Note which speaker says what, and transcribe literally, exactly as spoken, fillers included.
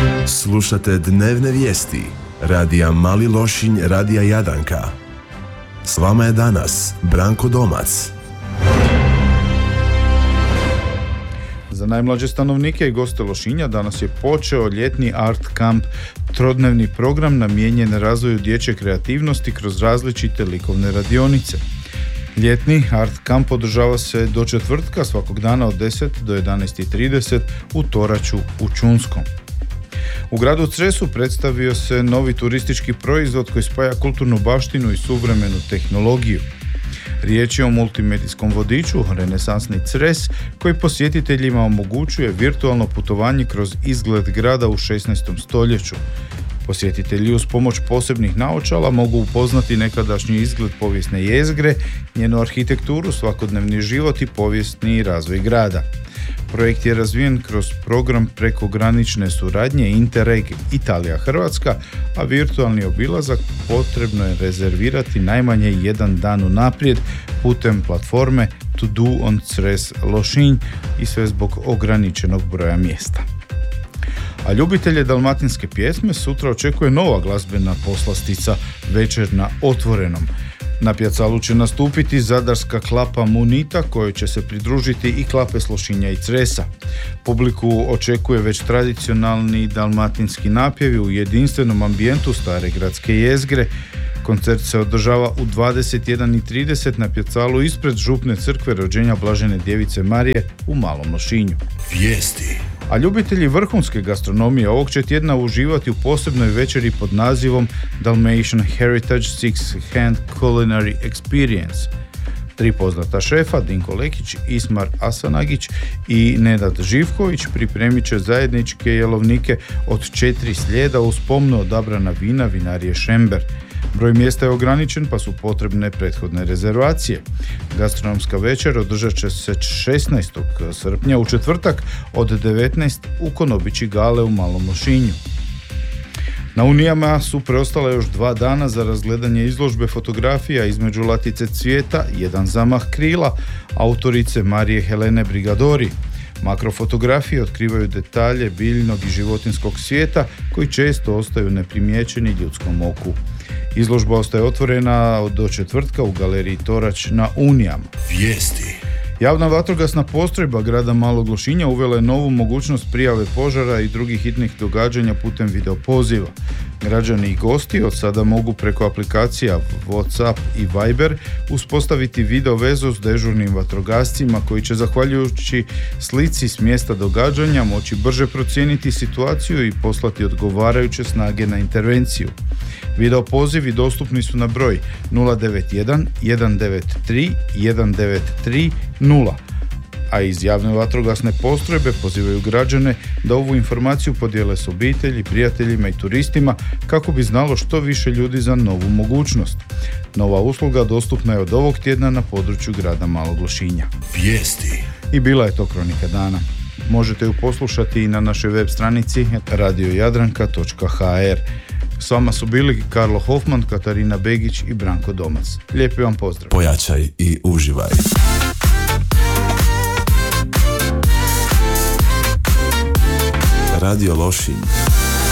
Speaker 1: Slušate dnevne vijesti radija Mali Lošinj, radija Jadranka. S vama je danas Branko Domac.
Speaker 2: Za najmlađe stanovnike i goste Lošinja danas je počeo ljetni Art Camp, trodnevni program namijenjen razvoju dječje kreativnosti kroz različite likovne radionice. Ljetni Art Camp održava se do četvrtka svakog dana od deset do jedanaest i trideset u Toraću u Čunskom. U gradu Cresu predstavio se novi turistički proizvod koji spaja kulturnu baštinu i suvremenu tehnologiju. Riječ je o multimedijskom vodiču Renesansni Cres koji posjetiteljima omogućuje virtualno putovanje kroz izgled grada u šesnaestom stoljeću. Posjetitelji uz pomoć posebnih naočala mogu upoznati nekadašnji izgled povijesne jezgre, njenu arhitekturu, svakodnevni život i povijesni razvoj grada. Projekt je razvijen kroz program prekogranične suradnje Interreg Italija-Hrvatska, a virtualni obilazak potrebno je rezervirati najmanje jedan dan unaprijed putem platforme To Do on Cres Lošinj i sve zbog ograničenog broja mjesta. A ljubitelje dalmatinske pjesme sutra očekuje nova glazbena poslastica Večer na otvorenom. Na pjacalu će nastupiti zadarska klapa Munita kojoj će se pridružiti i klape s Lošinja i Cresa. Publiku očekuje već tradicionalni dalmatinski napjevi u jedinstvenom ambijentu stare gradske jezgre. Koncert se održava u dvadeset jedan i trideset na pjacalu ispred župne crkve rođenja Blažene djevice Marije u Malom Lošinju.
Speaker 1: Vijesti.
Speaker 2: A ljubitelji vrhunske gastronomije ovog će tjedna uživati u posebnoj večeri pod nazivom Dalmatian Heritage Six Hand Culinary Experience. Tri poznata šefa, Dinko Lekić, Ismar Asanagić i Nenad Živković, pripremit će zajedničke jelovnike od četiri slijeda uz pomno odabrana vina vinarije Šember. Broj mjesta je ograničen pa su potrebne prethodne rezervacije. Gastronomska večer održat će se šesnaestog srpnja u četvrtak od devetnaest u Konobići Gale u Malom Lošinju. Na Unijama su preostale još dva dana za razgledanje izložbe fotografija između latice cvijeta, jedan zamah krila, autorice Marije Helene Brigadori. Makrofotografije otkrivaju detalje biljnog i životinskog svijeta koji često ostaju neprimijećeni ljudskom oku. Izložba ostaje otvorena do četvrtka u galeriji Torać na Unijama.
Speaker 1: Vijesti.
Speaker 2: Javna vatrogasna postrojba grada Malog Lošinja uvela je novu mogućnost prijave požara i drugih hitnih događanja putem videopoziva. Građani i gosti od sada mogu preko aplikacija WhatsApp i Viber uspostaviti video vezu s dežurnim vatrogascima koji će zahvaljujući slici s mjesta događanja moći brže procijeniti situaciju i poslati odgovarajuće snage na intervenciju. Video pozivi dostupni su na broj nula devet jedan jedan devet tri jedan devet tri nula, a iz javne vatrogasne postrojbe pozivaju građane da ovu informaciju podijele s obitelji, prijateljima i turistima kako bi znalo što više ljudi za novu mogućnost. Nova usluga dostupna je od ovog tjedna na području grada Malog Lošinja.
Speaker 1: Vijesti.
Speaker 2: I bila je to kronika dana. Možete ju poslušati i na našoj web stranici radio jadranka točka ha er. S vama su bili Karlo Hofman, Katarina Begić i Branko Domac. Lijepi vam pozdrav.
Speaker 1: Pojačaj i uživaj. Radio Lošinj.